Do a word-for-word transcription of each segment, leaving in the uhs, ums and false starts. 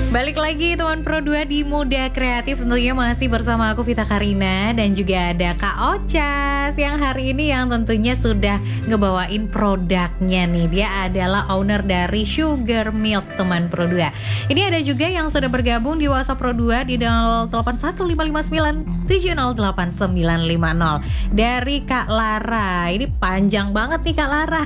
Balik lagi teman Pro dua di Muda Kreatif, tentunya masih bersama aku Vita Karina dan juga ada Kak Ocha yang hari ini yang tentunya sudah ngebawain produknya nih. Dia adalah owner dari Sugar Milk teman Pro dua. Ini ada juga yang sudah bergabung di WhatsApp Pro dua di nol delapan satu lima lima sembilan tujuh nol delapan sembilan lima nol. Dari Kak Lara. Ini panjang banget nih Kak Lara.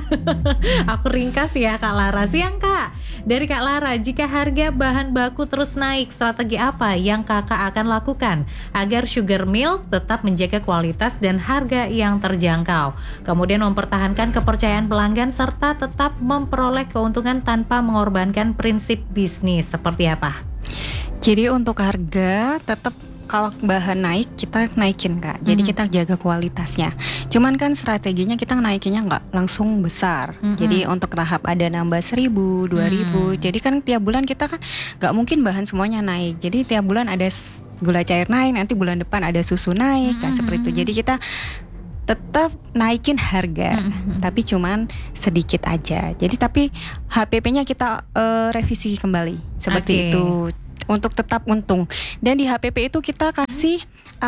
Aku ringkas ya Kak Lara. Siang Kak. Dari Kak Lara, jika harga bahan baku terus naik, strategi apa yang kakak akan lakukan agar Sugar Milk tetap menjaga kualitas dan harga yang terjangkau, kemudian mempertahankan kepercayaan pelanggan serta tetap memperoleh keuntungan tanpa mengorbankan prinsip bisnis? Seperti apa? Jadi untuk harga tetap, kalau bahan naik kita naikin Kak, jadi mm-hmm. kita jaga kualitasnya. Cuman kan strateginya kita naikinnya nggak langsung besar. Mm-hmm. Jadi untuk tahap ada nambah seribu, dua ribu. Mm. Jadi kan tiap bulan kita kan nggak mungkin bahan semuanya naik. Jadi tiap bulan ada gula cair naik, nanti bulan depan ada susu naik, mm-hmm. kan seperti itu. Jadi kita tetap naikin harga, mm-hmm. tapi cuman sedikit aja. Jadi tapi H P P-nya kita uh, revisi kembali seperti okay. itu. Untuk tetap untung. Dan di H P P itu kita kasih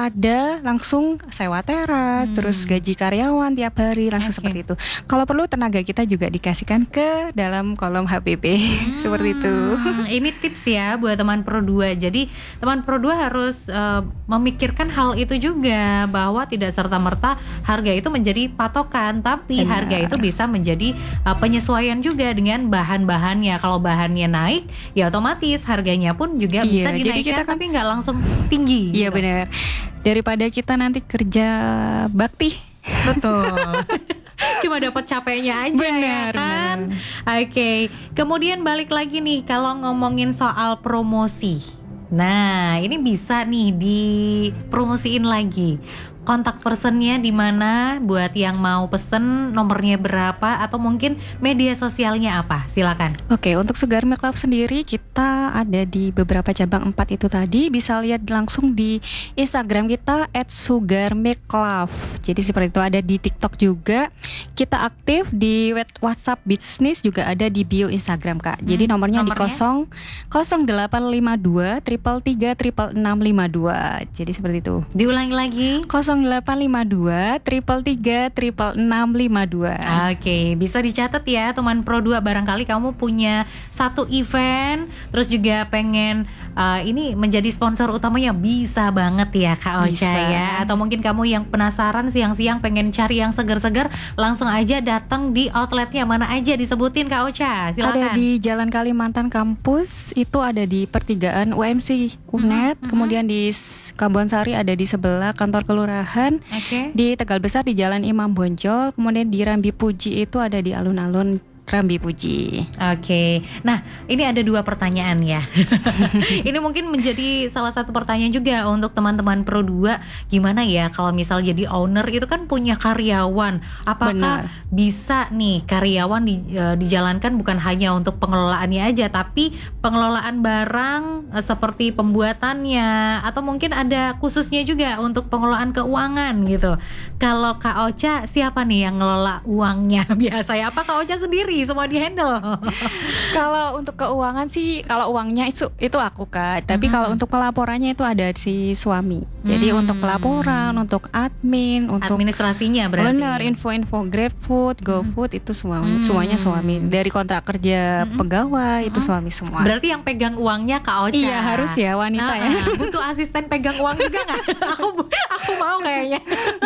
ada langsung sewa teras, hmm. terus gaji karyawan tiap hari langsung okay. seperti itu. Kalau perlu tenaga kita juga dikasihkan ke dalam kolom H P P hmm. seperti itu. Ini tips ya buat teman Pro dua. Jadi teman Pro dua harus uh, memikirkan hal itu juga, bahwa tidak serta-merta harga itu menjadi patokan, tapi Benar. harga itu bisa menjadi uh, penyesuaian juga dengan bahan-bahannya. Kalau bahannya naik, ya otomatis harganya pun juga juga bisa iya, dinaikkan, jadi kita kan, tapi nggak langsung tinggi. Iya gitu. Benar. Daripada kita nanti kerja bakti. Betul. Cuma dapat capeknya aja benar, ya kan. Oke. Okay. Kemudian balik lagi nih kalau ngomongin soal promosi. Nah, ini bisa nih dipromosiin lagi. Kontak personnya di mana buat yang mau pesen, nomornya berapa, atau mungkin media sosialnya apa? Silakan. Oke, untuk Sugar Milk Love sendiri kita ada di beberapa cabang empat itu tadi. Bisa lihat langsung di Instagram kita et sugar milk love. Jadi seperti itu, ada di TikTok juga. Kita aktif di WhatsApp bisnis juga ada di bio Instagram Kak. Jadi hmm, nomornya, nomornya di nol delapan lima dua tiga tiga tiga enam enam lima dua. Jadi seperti itu. Diulangi lagi. nol delapan lima dua tiga tiga tiga enam lima dua. Oke, bisa dicatat ya teman Pro dua. Barangkali kamu punya satu event, terus juga pengen uh, ini menjadi sponsor utamanya, bisa banget ya Kak Ocha ya. Atau mungkin kamu yang penasaran siang-siang pengen cari yang segar-segar, langsung aja datang di outletnya. Mana aja disebutin Kak Ocha, silakan. Ada di Jalan Kalimantan Kampus, itu ada di pertigaan U M C U N E D, mm-hmm. kemudian di Kebon Sari ada di sebelah kantor kelurahan, okay. di Tegal Besar di Jalan Imam Bonjol, kemudian di Rambi Puji itu ada di alun-alun Rambi Puji. Oke, okay. Nah ini ada dua pertanyaan ya. Ini mungkin menjadi salah satu pertanyaan juga untuk teman-teman Pro dua. Gimana ya kalau misal jadi owner itu kan punya karyawan, apakah Benar. bisa nih karyawan di, uh, dijalankan bukan hanya untuk pengelolaannya aja, tapi pengelolaan barang uh, seperti pembuatannya, atau mungkin ada khususnya juga untuk pengelolaan keuangan gitu. Kalau Kak Ocha, siapa nih yang ngelola uangnya biasanya? Apa Kak Ocha sendiri semua di handle? Kalau untuk keuangan sih, kalau uangnya itu itu aku Kak. Tapi mm-hmm. kalau untuk pelaporannya itu ada si suami. Jadi mm. untuk pelaporan, untuk admin, untuk administrasinya berarti. Benar, info-info GrabFood, GoFood mm. itu semua mm. semuanya suami. Dari kontrak kerja mm-hmm. pegawai mm-hmm. itu suami semua. Berarti yang pegang uangnya Kak Ocha. Iya, harus ya wanita uh-uh. ya. Butuh asisten pegang uang juga nggak? aku aku mau kayaknya.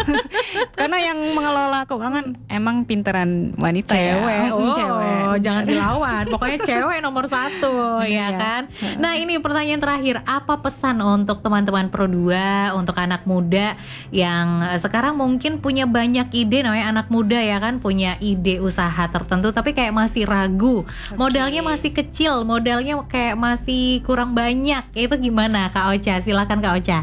Karena yang mengelola keuangan emang pinteran wanita cewek. ya. Oh, cewek. Jangan dilawan. Pokoknya cewek nomor satu, ya kan? Nah, ini pertanyaan terakhir. Apa pesan untuk teman-teman Pro dua, untuk anak muda yang sekarang mungkin punya banyak ide, namanya anak muda ya kan, punya ide usaha tertentu tapi kayak masih ragu. Okay. Modalnya masih kecil, modalnya kayak masih kurang banyak. Itu gimana Kak Ocha? Silakan Kak Ocha.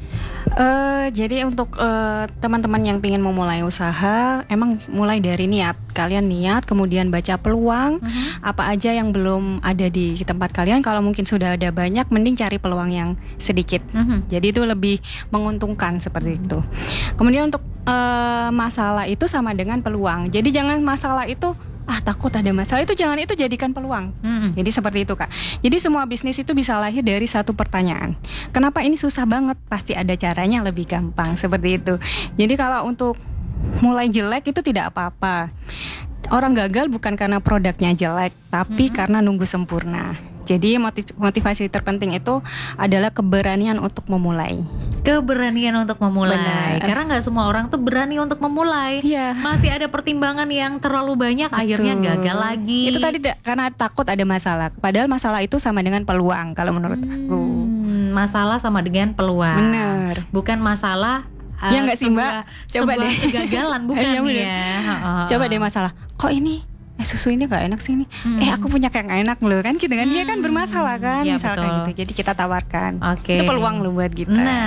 Uh, jadi untuk uh, teman-teman yang ingin memulai usaha, emang mulai dari niat. Kalian niat, kemudian baca peluang, uh-huh. apa aja yang belum ada di tempat kalian. Kalau mungkin sudah ada banyak, mending cari peluang yang sedikit. Uh-huh. Jadi itu lebih menguntungkan seperti uh-huh. itu. Kemudian untuk uh, masalah itu sama dengan peluang. Jadi jangan masalah itu ah takut ada masalah, itu jangan, itu jadikan peluang. Mm-mm. Jadi seperti itu Kak. Jadi semua bisnis itu bisa lahir dari satu pertanyaan. Kenapa ini susah banget? Pasti ada caranya lebih gampang, seperti itu. Jadi kalau untuk mulai jelek itu tidak apa-apa. Orang gagal bukan karena produknya jelek, tapi mm-hmm. karena nunggu sempurna. Jadi motivasi terpenting itu adalah keberanian untuk memulai. Keberanian untuk memulai. Benar. Karena nggak semua orang tuh berani untuk memulai. Iya. Masih ada pertimbangan yang terlalu banyak, Betul. akhirnya gagal lagi. Itu tadi karena takut ada masalah. Padahal masalah itu sama dengan peluang kalau menurut hmm, aku. Masalah sama dengan peluang. Benar. Bukan masalah uh, ya nggak sih Mbak? Coba sebuah deh. kegagalan bukan ya. ya. Coba deh masalah. Kok ini eh susu ini gak enak sih ini hmm. eh aku punya kayak gak enak loh kan gitu kan, hmm. dia kan bermasalah kan, ya, misalkan betul. gitu, jadi kita tawarkan. Okay. Itu peluang loh buat kita.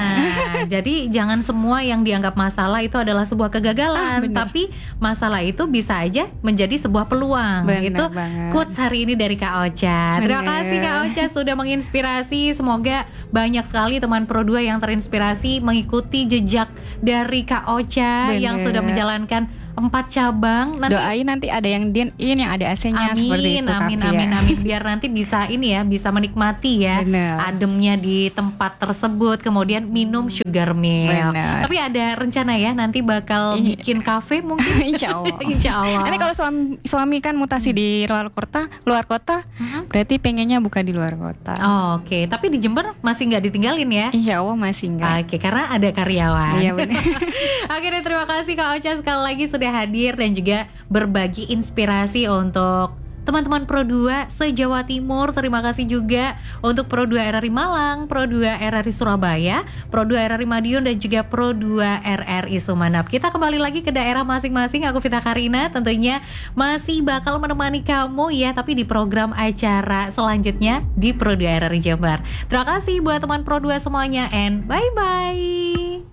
Nah jadi jangan semua yang dianggap masalah itu adalah sebuah kegagalan, ah, tapi masalah itu bisa aja menjadi sebuah peluang. Bener itu banget. Quotes hari ini dari Kak Ocha. Bener. Terima kasih Kak Ocha sudah menginspirasi. Semoga banyak sekali teman Pro dua yang terinspirasi mengikuti jejak dari Kak Ocha yang sudah menjalankan empat cabang. Nanti doain nanti ada yang din in yang ada A C-nya seperti itu. Amin amin ya. amin biar nanti bisa ini ya, bisa menikmati ya Bener. ademnya di tempat tersebut, kemudian minum sugar milk. Bener. Tapi ada rencana ya nanti bakal I- bikin kafe mungkin. Insya Allah. Insya Allah. Ini kalau suami suami kan mutasi hmm. di luar kota, luar kota, hmm. berarti pengennya buka di luar kota. Oh, Oke, okay. Tapi di Jember masih nggak ditinggalin ya? Insya Allah masih nggak. Oke, okay, karena ada karyawan. Iya benar. Oke, okay, terima kasih Kak Ocha sekali lagi sudah hadir dan juga berbagi inspirasi untuk teman-teman Pro dua se-Jawa Timur. Terima kasih juga untuk Pro dua R R I Malang, Pro dua R R I Surabaya, Pro dua R R I Madiun dan juga Pro dua R R I Sumeneb. Kita kembali lagi ke daerah masing-masing. Aku Vita Karina tentunya masih bakal menemani kamu ya, tapi di program acara selanjutnya di Pro dua R R I Jember. Terima kasih buat teman Pro dua semuanya and bye-bye.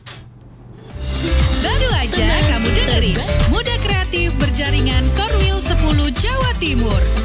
Baru aja kamu dengerin Muda Kreatif Berjaringan Korwil sepuluh Jawa Timur.